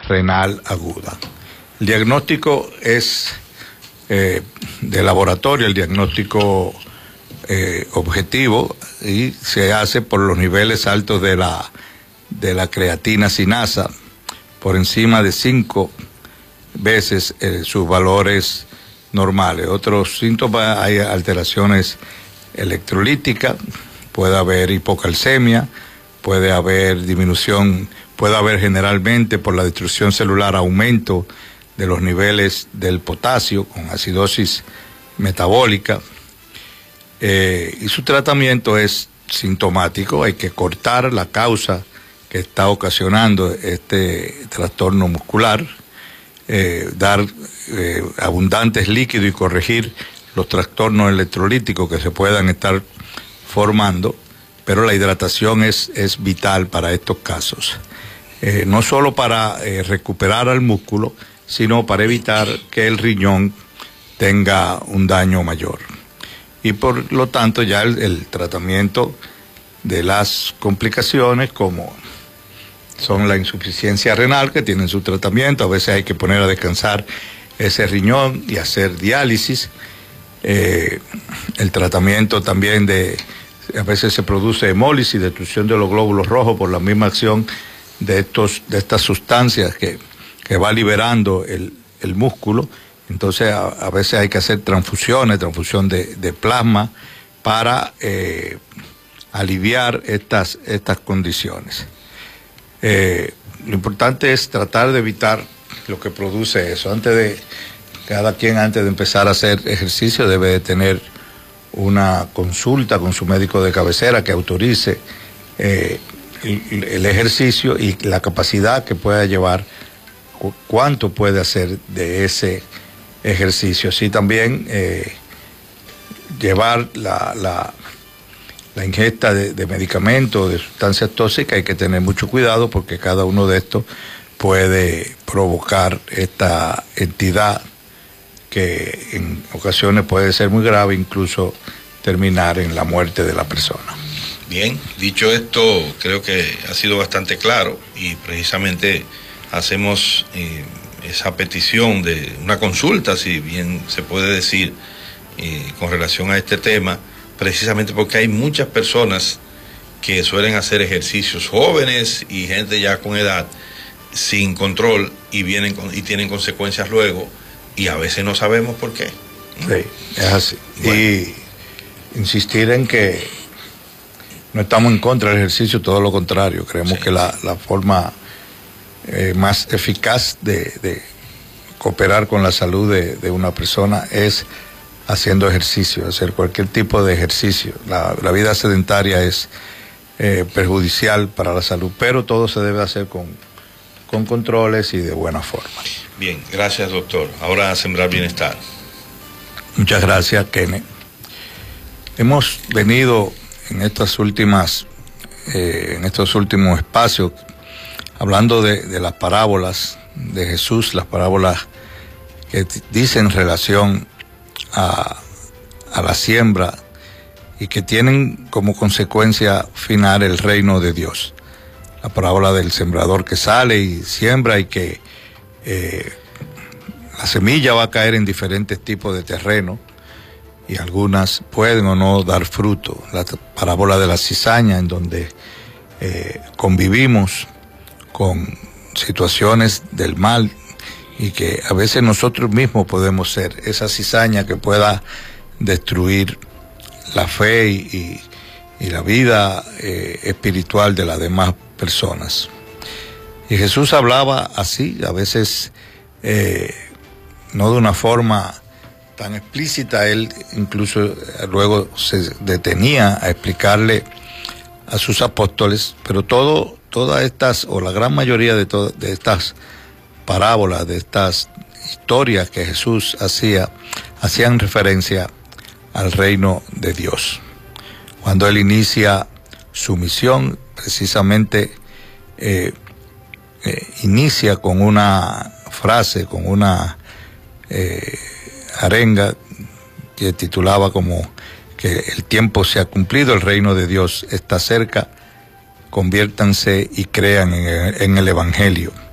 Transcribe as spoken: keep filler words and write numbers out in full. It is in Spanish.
renal aguda. El diagnóstico es eh, de laboratorio, el diagnóstico eh, objetivo, y se hace por los niveles altos de la, de la creatina sinasa, por encima de cinco veces eh, sus valores normales. Otros síntomas: hay alteraciones electrolíticas, puede haber hipocalcemia, puede haber disminución, puede haber generalmente por la destrucción celular aumento de los niveles del potasio con acidosis metabólica, eh, y su tratamiento es sintomático. Hay que cortar la causa que está ocasionando este trastorno muscular, eh, dar eh, abundantes líquidos y corregir los trastornos electrolíticos que se puedan estar formando, pero la hidratación es, es vital para estos casos, eh, no solo para eh, recuperar al músculo, sino para evitar que el riñón tenga un daño mayor. Y por lo tanto ya el, el tratamiento de las complicaciones, como son la insuficiencia renal, que tienen su tratamiento, a veces hay que poner a descansar ese riñón y hacer diálisis. Eh, el tratamiento también de, a veces se produce hemólisis, destrucción de los glóbulos rojos por la misma acción de, estos, de estas sustancias que, que va liberando el, el músculo. Entonces a, a veces hay que hacer transfusiones, transfusión de, de plasma para eh, aliviar estas, estas condiciones. Eh, lo importante es tratar de evitar lo que produce eso. Antes de, cada quien antes de empezar a hacer ejercicio debe de tener una consulta con su médico de cabecera que autorice eh, el, el ejercicio y la capacidad que pueda llevar, cu cuánto puede hacer de ese ejercicio. Así también eh, llevar la, la La ingesta de, de medicamentos, de sustancias tóxicas, hay que tener mucho cuidado porque cada uno de estos puede provocar esta entidad que en ocasiones puede ser muy grave, incluso terminar en la muerte de la persona. Bien, dicho esto, creo que ha sido bastante claro y precisamente hacemos eh, esa petición de una consulta, si bien se puede decir, eh, con relación a este tema, precisamente porque hay muchas personas que suelen hacer ejercicios, jóvenes y gente ya con edad, sin control, y vienen con, y tienen consecuencias luego, y a veces no sabemos por qué. Sí, es así. Bueno. Y insistir en que no estamos en contra del ejercicio, todo lo contrario. Creemos sí, que la, la forma eh, más eficaz de, de cooperar con la salud de, de una persona es haciendo ejercicio, hacer cualquier tipo de ejercicio. La, la vida sedentaria es eh, perjudicial para la salud, pero todo se debe hacer con, con controles y de buena forma. Bien, gracias doctor. Ahora a sembrar bienestar. Muchas gracias, Kenneth. Hemos venido en estas últimas, eh, en estos últimos espacios, hablando de, de las parábolas de Jesús, las parábolas que dicen relación A, a la siembra y que tienen como consecuencia final el reino de Dios. La parábola del sembrador que sale y siembra y que eh, la semilla va a caer en diferentes tipos de terreno y algunas pueden o no dar fruto. La parábola de la cizaña, en donde eh, convivimos con situaciones del mal y que a veces nosotros mismos podemos ser esa cizaña que pueda destruir la fe y, y, y la vida eh, espiritual de las demás personas. Y Jesús hablaba así, a veces eh, no de una forma tan explícita. Él incluso luego se detenía a explicarle a sus apóstoles, pero todo, todas estas, o la gran mayoría de, to, de estas parábolas, de estas historias que Jesús hacía, hacían referencia al reino de Dios. Cuando él inicia su misión, precisamente eh, eh, inicia con una frase, con una eh, arenga que titulaba como que el tiempo se ha cumplido, el reino de Dios está cerca, conviértanse y crean en el, en el Evangelio.